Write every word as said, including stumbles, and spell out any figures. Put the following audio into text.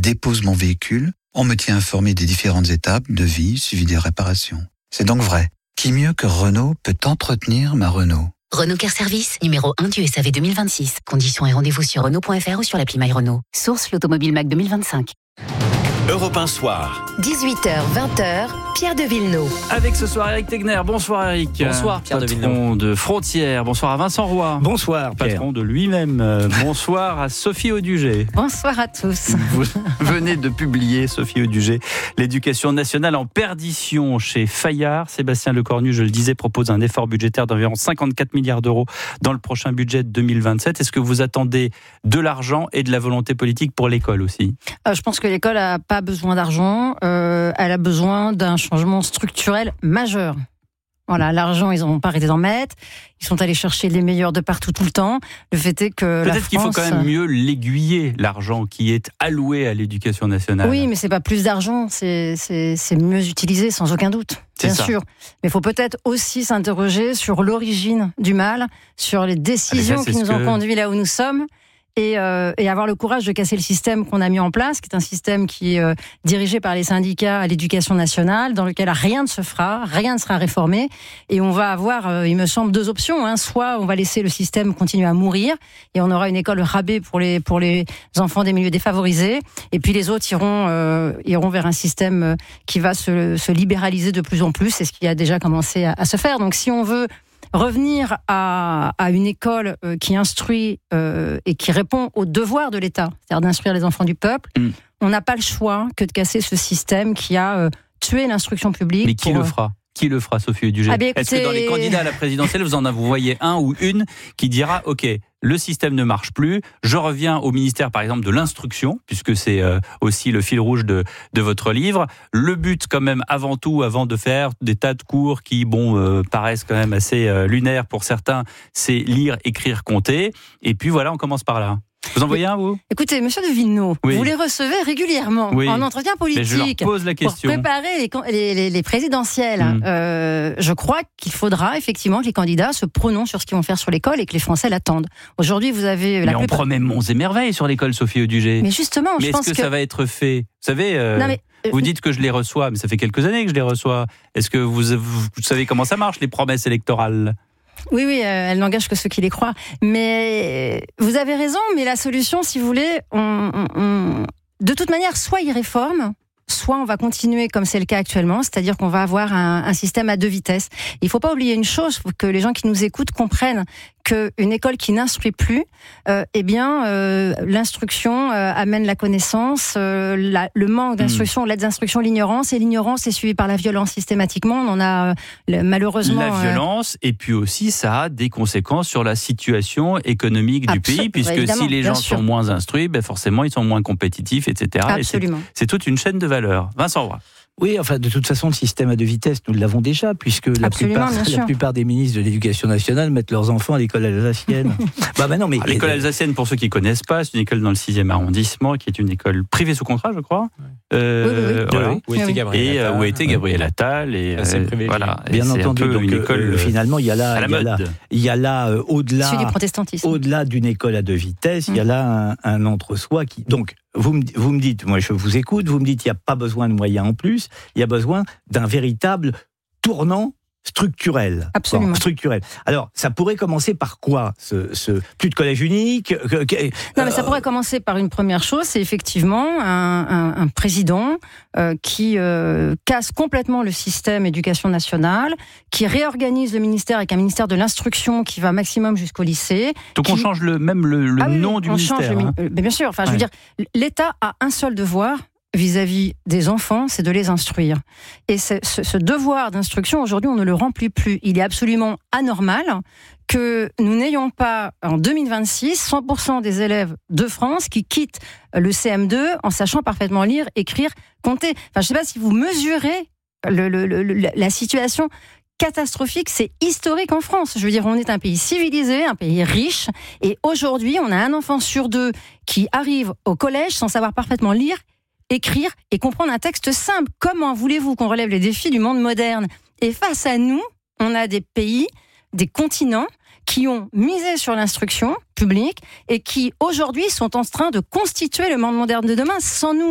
dépose mon véhicule, on me tient informé des différentes étapes de vie suivies des réparations. C'est donc vrai. Qui mieux que Renault peut entretenir ma Renault ? Renault Care Service, numéro un du S A V deux mille vingt-six. Conditions et rendez-vous sur Renault point F R ou sur l'appli My Renault. Source l'Automobile Mac deux mille vingt-cinq. Europe un soir. dix-huit heures vingt, Pierre de Villeneuve. Avec ce soir Eric Tegner. Bonsoir Eric. Bonsoir Pierre de Villeneuve. Patron de Frontières. Bonsoir à Vincent Roy. Bonsoir Pierre. Patron de lui-même. Bonsoir à Sophie Audugé. Bonsoir à tous. Vous venez de publier, Sophie Audugé, l'éducation nationale en perdition chez Fayard. Sébastien Lecornu, je le disais, propose un effort budgétaire d'environ cinquante-quatre milliards d'euros dans le prochain budget de deux mille vingt-sept. Est-ce que vous attendez de l'argent et de la volonté politique pour l'école aussi ? euh, Je pense que l'école n'a pas besoin d'argent. Euh, elle a besoin d'un changement structurel majeur. Voilà, l'argent, ils n'ont pas arrêté d'en mettre. Ils sont allés chercher les meilleurs de partout tout le temps. Le fait est que Peut-être la France... qu'il faut quand même mieux l'aiguiller, l'argent qui est alloué à l'éducation nationale. Oui, mais c'est pas plus d'argent, c'est, c'est, c'est mieux utilisé, sans aucun doute. C'est bien ça. sûr. Mais il faut peut-être aussi s'interroger sur l'origine du mal, sur les décisions Ah, ça, qui nous ce ont que... conduits là où nous sommes. Et, euh, et avoir le courage de casser le système qu'on a mis en place, qui est un système qui est euh, dirigé par les syndicats à l'éducation nationale, dans lequel rien ne se fera, rien ne sera réformé, et on va avoir, euh, il me semble, deux options. Hein. Soit on va laisser le système continuer à mourir, et on aura une école rabais pour les pour les enfants des milieux défavorisés, et puis les autres iront euh, iront vers un système qui va se, se libéraliser de plus en plus, c'est ce qui a déjà commencé à, à se faire. Donc si on veut revenir à, à une école euh, qui instruit euh, et qui répond aux devoirs de l'État, c'est-à-dire d'instruire les enfants du peuple, mmh. on n'a pas le choix que de casser ce système qui a euh, tué l'instruction publique. Mais qui pour, le fera ? Qui le fera, Sophie Audugé ? Ah, écoutez... Est-ce que dans les candidats à la présidentielle, vous en vous voyez un ou une qui dira « Ok, le système ne marche plus, je reviens au ministère, par exemple, de l'instruction, puisque c'est euh, aussi le fil rouge de, de votre livre. Le but, quand même, avant tout, avant de faire des tas de cours qui, bon, euh, paraissent quand même assez euh, lunaires pour certains, c'est lire, écrire, compter. Et puis voilà, on commence par là. » Vous en voyez un, vous ? Écoutez, monsieur de Villeneuve, oui. vous les recevez régulièrement oui. en entretien politique. Mais je leur pose la question. Pour préparer les, les, les présidentielles. Mmh. Euh, je crois qu'il faudra effectivement que les candidats se prononcent sur ce qu'ils vont faire sur l'école et que les Français l'attendent. Aujourd'hui, vous avez... Mais la on plupart... promet monts et merveilles sur l'école, Sophie Audugé. Mais justement, mais je pense que... est-ce que ça va être fait ? Vous savez... Euh... Non, mais... Vous dites que je les reçois, mais ça fait quelques années que je les reçois. Est-ce que vous, vous savez comment ça marche, les promesses électorales ? Oui, oui, euh, elle n'engage que ceux qui les croient. Mais vous avez raison, mais la solution, si vous voulez, on, on, on... de toute manière, soit ils réforment, soit on va continuer comme c'est le cas actuellement, c'est-à-dire qu'on va avoir un, un système à deux vitesses. Il ne faut pas oublier une chose, faut que les gens qui nous écoutent comprennent qu'une école qui n'instruit plus, euh, eh bien, euh, l'instruction euh, amène la connaissance, euh, la, le manque d'instruction, mmh. l'aide d'instruction, l'ignorance, et l'ignorance est suivie par la violence systématiquement. On en a euh, le, malheureusement... La violence, euh... et puis aussi, ça a des conséquences sur la situation économique du Absol- pays, puisque bah, si les gens sont moins instruits, ben forcément, ils sont moins compétitifs, et cetera. Absolument. Et c'est, c'est toute une chaîne de valeurs. Vincent Roy. Oui, enfin, de toute façon, le système à deux vitesses, nous l'avons déjà, puisque la plupart, la plupart des ministres de l'Éducation nationale mettent leurs enfants à l'école alsacienne. bah, bah non, mais... Ah, l'école alsacienne, pour ceux qui ne connaissent pas, c'est une école dans le sixième arrondissement, qui est une école privée sous contrat, je crois. Euh, oui, oui, oui. Voilà. Oui, oui. Où était Gabriel Et Attal. où était Gabriel Attal. Et, euh, voilà. Bien et entendu, c'est un peu donc, une école euh, finalement, il y a là, il y a là, il y a là euh, au-delà, du protestantisme. au-delà d'une école à deux vitesses, il mmh. y a là un, un entre-soi qui... Donc, Vous me, vous me dites, moi je vous écoute, vous me dites qu'il n'y a pas besoin de moyens en plus, il y a besoin d'un véritable tournant structurel. Absolument. Bon, structurel. Alors, ça pourrait commencer par quoi ce, ce plus de collège unique que, que, Non, mais ça pourrait commencer par une première chose, c'est effectivement un, un, un président euh, qui euh, casse complètement le système éducation nationale, qui réorganise le ministère avec un ministère de l'instruction qui va maximum jusqu'au lycée. Donc qui... on change le, même le, le ah, oui, nom du on ministère. Change le, hein. Mais bien sûr, enfin, je ouais. veux dire, l'État a un seul devoir vis-à-vis des enfants, c'est de les instruire. Et ce, ce devoir d'instruction, aujourd'hui, on ne le remplit plus. Il est absolument anormal que nous n'ayons pas, en deux mille vingt-six, cent pour cent des élèves de France qui quittent le C M deux en sachant parfaitement lire, écrire, compter. Enfin, je ne sais pas si vous mesurez le, le, le, la situation catastrophique, c'est historique en France. Je veux dire, on est un pays civilisé, un pays riche, et aujourd'hui, on a un enfant sur deux qui arrive au collège sans savoir parfaitement lire, écrire et comprendre un texte simple. Comment voulez-vous qu'on relève les défis du monde moderne ? Et face à nous, on a des pays, des continents qui ont misé sur l'instruction publique et qui, aujourd'hui, sont en train de constituer le monde moderne de demain sans nous.